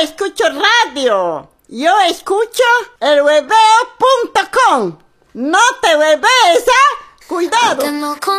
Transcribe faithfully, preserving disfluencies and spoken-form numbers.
escucho radio. Yo escucho el hueveo punto com. No te huevees, ¿ah? Cuidado.